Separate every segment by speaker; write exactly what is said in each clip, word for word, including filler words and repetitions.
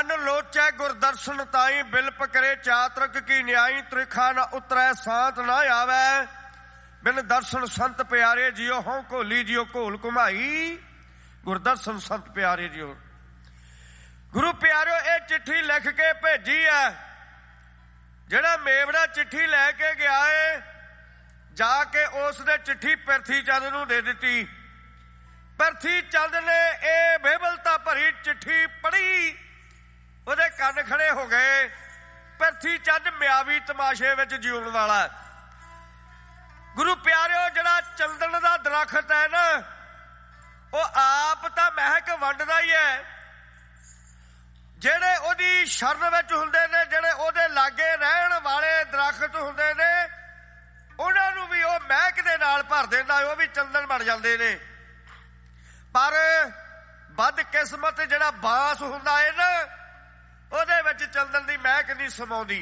Speaker 1: ਮਨ ਲੋਚੈ ਗੁਰਦਰਸ਼ਨ ਤਾਈ, ਬਿਲਪ ਕਰੇ ਚਾਤਰਕ ਕੀ ਨਿਆਈ, ਤ੍ਰਿਖਾ ਨ ਉਤਰੈ ਸਾਤ ਨਾ ਆਵੈ, ਬਿਨ ਦਰਸ਼ਨ ਸੰਤ ਪਿਆਰੇ ਜਿਉ, ਹਉ ਘੋਲੀ ਜਿਉ ਘੋਲ ਘੁਮਾਈ। ਗੁਰਦਰਸ਼ਨ ਸੰਤ ਪਿਆਰੇ ਜਿਉ। ਗੁਰੂ ਪਿਆਰਿਓ, ਇਹ ਚਿੱਠੀ ਲਿਖ ਕੇ ਭੇਜੀ ਹੈ। ਜਿਹੜਾ ਮੇਵੜਾ ਚਿੱਠੀ ਲੈ ਕੇ ਗਿਆ ਏ, ਜਾ ਕੇ ਉਸ ਨੇ ਚਿੱਠੀ ਪਿਰਥੀ ਚੰਦ ਨੂੰ ਦੇ ਦਿੱਤੀ। ਪਿਰਥੀ ਚੰਦ ਨੇ ਇਹ ਬੇਬਲਤਾ ਭਰੀ ਚਿੱਠੀ ਪੜ੍ਹੀ, ਉਹਦੇ ਕੰਨ ਖੜੇ ਹੋ ਗਏ। ਪਿਰਥੀ ਚੰਦ ਮਿਆਵੀ ਤਮਾਸ਼ੇ ਵਿੱਚ ਜਿਉਣ ਵਾਲਾ। ਗੁਰੂ ਪਿਆਰਿਓ, ਜਿਹੜਾ ਚੰਦਨ ਦਾ ਦਰਖਤ ਹੈ ਨਾ, ਉਹ ਆਪ ਤਾਂ ਮਹਿਕ ਵੰਡਦਾ ਹੀ ਹੈ। ਜਿਹੜੇ ਉਹਦੀ ਸ਼ਰਨ ਵਿੱਚ ਹੁੰਦੇ ਨੇ, ਜਿਹੜੇ ਉਹਦੇ ਲਾਗੇ ਰਹਿਣ ਵਾਲੇ ਦਰਖਤ ਹੁੰਦੇ ਨੇ, ਉਹਨਾਂ ਨੂੰ ਵੀ ਉਹ ਮਹਿਕ ਦੇ ਨਾਲ ਭਰ ਦਿੰਦਾ, ਉਹ ਵੀ ਚੰਦਨ ਬਣ ਜਾਂਦੇ ਨੇ। ਪਰ ਬਦਕਿਸਮਤ ਜਿਹੜਾ ਬਾਂਸ ਹੁੰਦਾ ਹੈ ਨਾ, ਉਹਦੇ ਵਿੱਚ ਚੰਦਨ ਦੀ ਮਹਿਕ ਨਹੀਂ ਸਮਾਉਂਦੀ।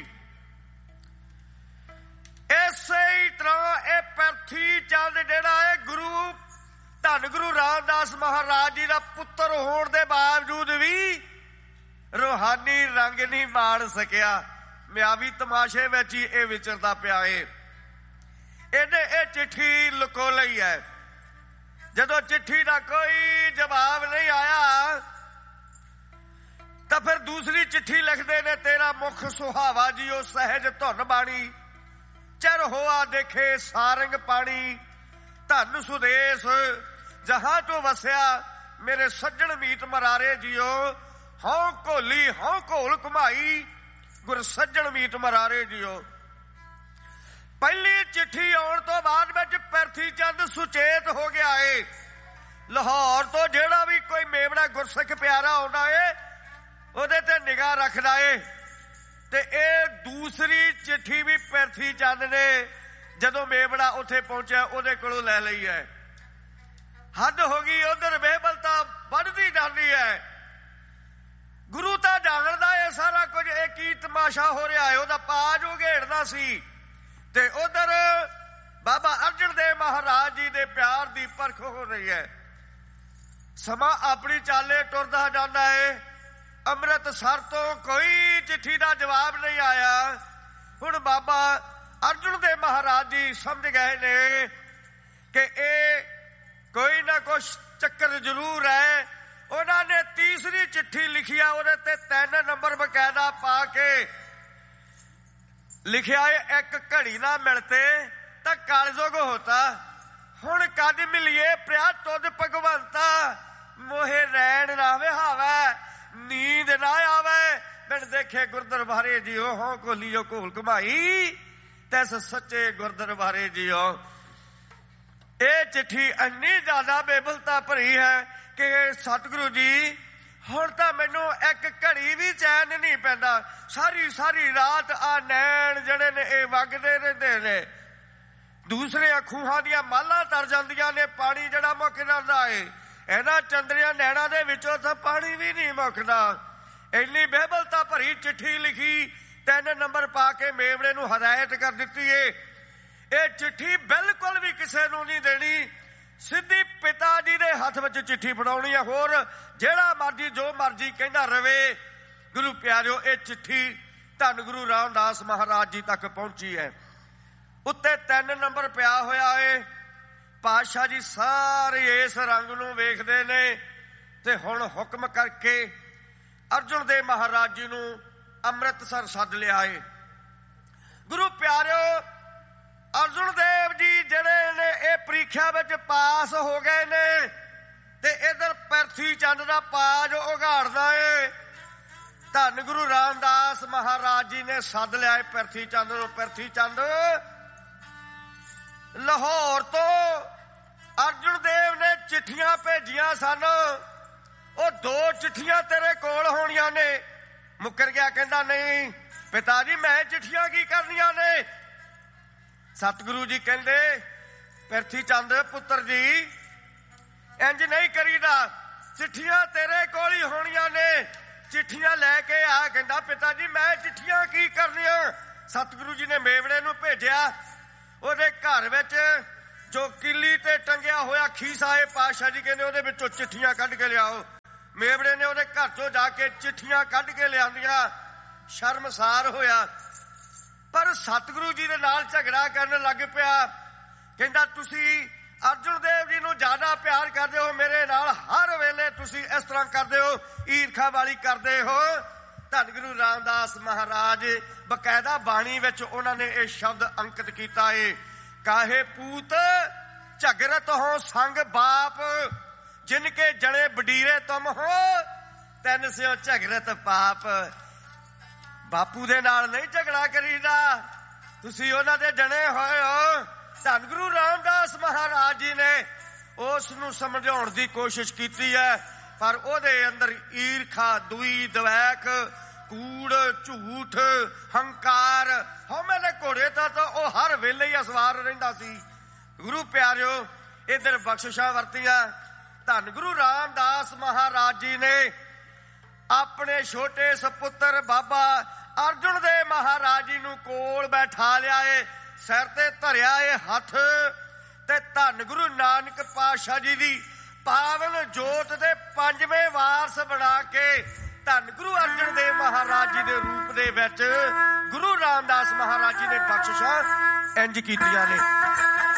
Speaker 1: ਇਸੇ ਹੀ ਤਰ੍ਹਾਂ ਇਹ ਪਿਰਥੀ ਚੰਦ ਜਿਹੜਾ ਹੈ, ਗੁਰੂ ਧੰਨ ਗੁਰੂ ਰਾਮਦਾਸ ਮਹਾਰਾਜ ਜੀ ਦਾ ਪੁੱਤਰ ਹੋਣ ਦੇ ਬਾਵਜੂਦ ਵੀ ਰੂਹਾਨੀ ਰੰਗ ਨਹੀਂ ਮਾਣ ਸਕਿਆ। ਮਿਆਵੀ ਤਮਾਸ਼ੇ ਵਿੱਚ ਹੀ ਇਹ ਵਿਚਰਦਾ ਪਿਆ ਏ। ਇਹਨੇ ਇਹ ਚਿੱਠੀ ਲੁਕੋ ਲਈ ਹੈ। ਜਦੋਂ ਚਿੱਠੀ ਦਾ ਕੋਈ ਜਵਾਬ ਨਹੀਂ ਆਇਆ ਤਾਂ ਫਿਰ ਦੂਸਰੀ ਚਿੱਠੀ ਲਿਖਦੇ ਨੇ, ਤੇਰਾ ਮੁਖ ਸੁਹਾਵਾ ਜੀਓ ਸਹਿਜ ਧੁਨ ਬਾਣੀ, ਚਰ ਹੋਆ ਦੇਖੇ ਸਾਰੰਗ ਪਾਣੀ, ਧਨ ਸੁਦੇਸ਼ ਜਹਾਂ ਤੋਂ ਵਸਿਆ, ਮੇਰੇ ਸੱਜਣ ਮੀਤ ਮਰਾਰੇ ਜੀਓ, ਹਉ ਘੋਲੀ ਹਉ ਘੋਲ ਘੁਮਾਈ, ਗੁਰ ਸੱਜਣ ਮੀਤ ਮਰਾਰੇ ਜੀਓ। ਪਹਿਲੀ ਚਿੱਠੀ ਆਉਣ ਤੋਂ ਬਾਅਦ ਵਿੱਚ ਪਿਰਥੀ ਚੰਦ ਸੁਚੇਤ ਹੋ ਗਿਆ ਏ। ਲਾਹੌਰ ਤੋਂ ਜਿਹੜਾ ਵੀ ਕੋਈ ਮੇਵੜਾ ਗੁਰਸਿੱਖ ਪਿਆਰਾ ਆਉਂਦਾ ਏ, ਉਹਦੇ ਤੇ ਨਿਗਾਹ ਰੱਖਦਾ ਏ। ਤੇ ਇਹ ਦੂਸਰੀ ਚਿੱਠੀ ਵੀ ਪਿਰਥੀ ਚੰਦ ਨੇ ਜਦੋਂ ਮੇਵੜਾ ਉੱਥੇ ਪਹੁੰਚਿਆ ਉਹਦੇ ਕੋਲੋਂ ਲੈ ਲਈ ਹੈ। ਹੱਦ ਹੋ ਗਈ, ਉਧਰ ਬੇਬਲਤਾ ਵੱਧਦੀ ਜਾਂਦੀ ਹੈ। ਗੁਰੂ ਤਾਂ ਜਾਣਦਾ ਇਹ ਸਾਰਾ ਕੁਝ, ਇਹ ਕੀ ਤਮਾਸ਼ਾ ਹੋ ਰਿਹਾ ਹੈ। ਉਹਦਾ ਪਾਜ ਉਘੇੜਦਾ ਸੀ ਤੇ ਉਧਰ ਬਾਬਾ ਅਰਜਨ ਦੇਵ ਮਹਾਰਾਜ ਜੀ ਦੇ ਪਿਆਰ ਦੀ ਪਰਖ ਹੋ ਰਹੀ ਹੈ। ਸਮਾਂ ਆਪਣੀ ਚਾਲੇ ਟੁਰਦਾ ਜਾਂਦਾ ਹੈ। ਅੰਮ੍ਰਿਤਸਰ ਤੋਂ ਕੋਈ ਚਿੱਠੀ ਦਾ ਜਵਾਬ ਨਹੀਂ ਆਇਆ। ਹੁਣ ਬਾਬਾ ਅਰਜਨ ਦੇਵ ਮਹਾਰਾਜ ਜੀ ਸਮਝ ਗਏ ਨੇ ਕਿ ਇਹ ਕੋਈ ਨਾ ਕੁਛ ਚੱਕਰ ਜ਼ਰੂਰ ਹੈ। ਉਹਨਾਂ ਨੇ ਤੀਸਰੀ ਚਿੱਠੀ ਲਿਖੀ ਆ, ਉਹਦੇ ਤੇ ਤਿੰਨ ਨੰਬਰ ਬਕਾਇਦਾ ਪਾ ਕੇ ਲਿਖਿਆ ਹੈ, ਇੱਕ ਘੜੀ ਨਾ ਮਿਲਤੇ ਤਾਂ ਕਾਲਜੋਗ ਹੋਤਾ, ਹੁਣ ਕਦ ਮਿਲੀਏ ਪ੍ਰਿਆ ਤੁਧ ਭਗਵੰਤਾ, ਮੋਹੇ ਰੈਣ ਨਾ ਵਿਹਾਵੈ, ਨੀਂਦ ਨਾ ਆਵੇ, ਬਿਨ ਦੇਖੇ ਗੁਰਦਰਬਾਰੇ ਜੀਓ, ਹਉ ਘੋਲੀਓ ਘੋਲ ਘੁਮਾਈ, ਤੈਸ ਸੱਚੇ ਗੁਰਦਰਬਾਰੇ ਜੀਓ। ਇਹ ਚਿੱਠੀ ਇੰਨੀ ਜ਼ਿਆਦਾ ਬੇਬਲਤਾ ਭਰੀ ਹੈ ਕਿ ਸਤਿਗੁਰੂ ਜੀ, ਹੁਣ ਤਾਂ ਮੈਨੂੰ ਇੱਕ ਘੜੀ ਵੀ ਚੈਨ ਨਹੀਂ ਪੈਂਦਾ। ਸਾਰੀ ਸਾਰੀ ਰਾਤ ਆ ਨੈਣ ਜਿਹੜੇ ਨੇ ਇਹ ਵਗਦੇ ਰਹਿੰਦੇ ਨੇ। ਦੂਸਰੇ ਖੂਹਾਂ ਦੀਆਂ ਮਾਲਾਂ ਤਰ ਜਾਂਦੀਆਂ ਨੇ, ਪਾਣੀ ਜਿਹੜਾ ਮੁੱਕ ਜਾਂਦਾ ਏ। ਇਹਨਾਂ ਚੰਦਰੀਆਂ ਨੈਣਾਂ ਦੇ ਵਿੱਚੋਂ ਤਾਂ ਪਾਣੀ ਵੀ ਨਹੀਂ ਮੁੱਕਦਾ। ਇੰਨੀ ਬੇਬਲਤਾ ਭਰੀ ਚਿੱਠੀ ਲਿਖੀ, ਤਿੰਨ ਨੰਬਰ ਪਾ ਕੇ ਮੇਵੜੇ ਨੂੰ ਹਦਾਇਤ ਕਰ ਦਿੱਤੀ ਏ, ਇਹ ਚਿੱਠੀ ਬਿਲਕੁਲ ਵੀ ਕਿਸੇ ਨੂੰ ਨਹੀਂ ਦੇਣੀ, ਸਿੱਧੀ ਪਿਤਾ ਜੀ ਦੇ ਹੱਥ ਵਿੱਚ ਚਿੱਠੀ ਫੜਾਉਣੀ ਹੈ। ਹੋਰ ਜਿਹੜਾ ਮਰਜੀ ਜੋ ਮਰਜੀ ਕਹਿੰਦਾ ਰਵੇ। ਗੁਰੂ ਪਿਆਰਿਓ, ਇਹ ਚਿੱਠੀ ਧੰਨ ਗੁਰੂ ਰਾਮਦਾਸ ਮਹਾਰਾਜ ਜੀ ਤੱਕ ਪਹੁੰਚੀ ਹੈ। ਉੱਤੇ ਤਿੰਨ ਨੰਬਰ ਪਿਆ ਹੋਇਆ ਏ। ਪਾਤਸ਼ਾਹ ਜੀ ਸਾਰੇ ਇਸ ਰੰਗ ਨੂੰ ਵੇਖਦੇ ਨੇ ਤੇ ਹੁਣ ਹੁਕਮ ਕਰਕੇ ਅਰਜਨ ਦੇਵ ਮਹਾਰਾਜ ਜੀ ਨੂੰ ਅੰਮ੍ਰਿਤਸਰ ਸੱਦ ਲਿਆ ਏ। ਗੁਰੂ ਪਿਆਰਿਓ, ਅਰਜਨ ਦੇਵ ਜੀ ਜਿਹੜੇ ਨੇ ਇਹ ਪ੍ਰੀਖਿਆ ਵਿੱਚ ਪਾਸ ਹੋ ਗਏ ਨੇ ਤੇ ਇਧਰ ਪਿਰਥੀ ਚੰਦ ਦਾ ਪਾਜ ਉਘਾੜਦਾ ਏ। ਧੰਨ ਗੁਰੂ ਰਾਮਦਾਸ ਮਹਾਰਾਜ ਜੀ ਨੇ ਸੱਦ ਲਿਆ ਏ ਪਿਰਥੀ ਚੰਦ ਨੂੰ। ਪਿਰਥੀ ਚੰਦ ਲਾਹੌਰ ਤੋਂ ਅਰਜਨ ਦੇਵ ਨੇ ਚਿੱਠੀਆਂ ਭੇਜੀਆਂ ਸਨ, ਉਹ ਦੋ ਚਿੱਠੀਆਂ ਤੇਰੇ ਕੋਲ ਹੋਣੀਆਂ ਨੇ। ਮੁੱਕਰ ਗਿਆ, ਕਹਿੰਦਾ ਨਹੀਂ ਪਿਤਾ ਜੀ, ਮੈਂ ਚਿੱਠੀਆਂ ਕੀ ਕਰਨੀਆਂ ਨੇ। ਸਤਿਗੁਰੂ ਜੀ ਕਹਿੰਦੇ, ਪਿਰਥੀ ਚੰਦ ਪੁੱਤਰ ਜੀ, ਇੰਜ ਨਹੀਂ ਕਰੀਦਾ, ਚਿੱਠੀਆਂ ਤੇਰੇ ਕੋਲ ਹੀ ਹੋਣੀਆਂ ਨੇ, ਚਿੱਠੀਆਂ ਲੈ ਕੇ ਆ। ਕਹਿੰਦਾ ਪਿਤਾ ਜੀ, ਮੈਂ ਚਿੱਠੀਆਂ ਕੀ ਕਰਨੀਆਂ। ਸਤਿਗੁਰੂ ਜੀ ਨੇ ਮੇਵੜੇ ਨੂੰ ਭੇਜਿਆ। ਉਹਦੇ ਘਰ ਵਿੱਚ ਜੋ ਕਿੱਲੀ ਤੇ ਟੰਗਿਆ ਹੋਇਆ ਖੀਸਾ ਏ, ਪਾਤਸ਼ਾਹ ਜੀ ਕਹਿੰਦੇ ਉਹਦੇ ਵਿੱਚੋਂ ਚਿੱਠੀਆਂ ਕੱਢ ਕੇ ਲਿਆਓ। ਮੇਵੜੇ ਨੇ ਉਹਦੇ ਘਰ ਚੋਂ ਜਾ ਕੇ ਚਿੱਠੀਆਂ ਕੱਢ ਕੇ ਲਿਆਂਦੀਆਂ। ਸ਼ਰਮਸਾਰ ਹੋਇਆ, ਪਰ ਸਤਿਗੁਰੂ ਜੀ ਦੇ ਨਾਲ ਝਗੜਾ ਕਰਨ ਲੱਗ ਪਿਆ। ਕਹਿੰਦਾ ਤੁਸੀਂ ਅਰਜੁਨ ਦੇਵ ਜੀ ਨੂੰ ਜ਼ਿਆਦਾ ਪਿਆਰ ਕਰਦੇ ਹੋ, ਮੇਰੇ ਨਾਲ ਹਰ ਵੇਲੇ ਤੁਸੀਂ ਇਸ ਤਰ੍ਹਾਂ ਕਰਦੇ ਹੋ, ਈਰਖਾ ਵਾਲੀ ਕਰਦੇ ਹੋ। ਧੰਨ ਗੁਰੂ ਰਾਮਦਾਸ ਮਹਾਰਾਜ ਬਕਾਇਦਾ ਬਾਣੀ ਵਿੱਚ ਉਹਨਾਂ ਨੇ ਇਹ ਸ਼ਬਦ ਅੰਕਿਤ ਕੀਤਾ ਏ, ਕਾਹੇ ਪੂਤ ਝਗਰਤ ਹੋ ਸੰਗ ਬਾਪ, ਜਿਨ ਕੇ ਜਣੇ ਵਡੀਰੇ ਤੁਮ ਹੋ, ਤੈਨ ਸਿਓ ਝਗਰਤ ਪਾਪ। ਬਾਪੂ ਦੇ ਨਾਲ ਨਹੀਂ ਝਗੜਾ ਕਰੀਦਾ, ਤੁਸੀਂ ਉਹਨਾਂ ਦੇ ਜਣੇ ਹੋਏ ਹੋ। ਧੰਨ ਗੁਰੂ ਰਾਮਦਾਸ ਮਹਾਰਾਜ ਜੀ ਨੇ ਉਸ ਨੂੰ ਸਮਝਾਉਣ ਦੀ ਕੋਸ਼ਿਸ਼ ਕੀਤੀ ਹੈ, ਪਰ ਉਹਦੇ ਅੰਦਰ ਈਰਖਾ, ਦੂਈ, ਦਵੈਕ, ਕੂੜ, ਝੂਠ, ਹੰਕਾਰ, ਹਉਮੈ ਦੇ ਘੋੜੇ ਤਾਂ ਤਾਂ ਉਹ ਹਰ ਵੇਲੇ ਹੀ ਅਸਵਾਰ ਰਹਿੰਦਾ ਸੀ। ਗੁਰੂ ਪਿਆਰਿਓ, ਇਧਰ ਬਖਸ਼ਿਸ਼ਾਂ ਵਰਤੀਆਂ। ਧੰਨ ਗੁਰੂ ਰਾਮਦਾਸ ਮਹਾਰਾਜ ਜੀ ਨੇ ਆਪਣੇ ਛੋਟੇ ਸਪੁੱਤਰ ਬਾਬਾ ਅਰਜੁਨ ਦੇਵ ਮਹਾਰਾਜ ਜੀ ਨੂੰ ਕੋਲ ਬੈਠਾ ਲਿਆ ਏ, ਸਿਰ ਤੇ ਧਰਿਆ ਏ ਹੱਥ, ਤੇ ਧੰਨ ਗੁਰੂ ਨਾਨਕ ਪਾਤਸ਼ਾਹ ਜੀ ਦੀ ਪਾਵਨ ਜੋਤ ਦੇ ਪੰਜਵੇਂ ਵਾਰਸ ਬਣਾ ਕੇ ਧੰਨ ਗੁਰੂ ਅਰਜਨ ਦੇਵ ਮਹਾਰਾਜ ਜੀ ਦੇ ਰੂਪ ਦੇ ਵਿੱਚ ਗੁਰੂ ਰਾਮਦਾਸ ਮਹਾਰਾਜ ਜੀ ਨੇ ਬਖਸ਼ਿਸ਼ਾਂ ਇੰਜ ਕੀਤੀਆਂ ਨੇ।